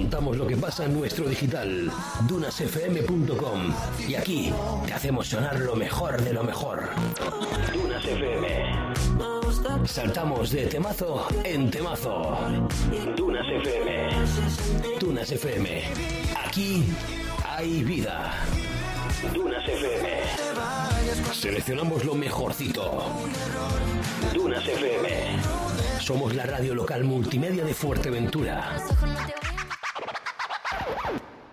contamos lo que pasa en nuestro digital, dunasfm.com. Y aquí te hacemos sonar lo mejor de lo mejor. Dunas FM. Saltamos de temazo en temazo. Dunas FM. Dunas FM. Aquí hay vida. Dunas FM. Seleccionamos lo mejorcito. Dunas FM. Somos la radio local multimedia de Fuerteventura.